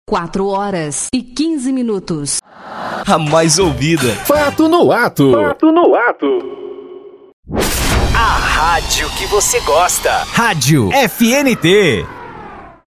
4h15. A mais ouvida. Fato no Ato. Fato no Ato. A rádio que você gosta. Rádio FNT.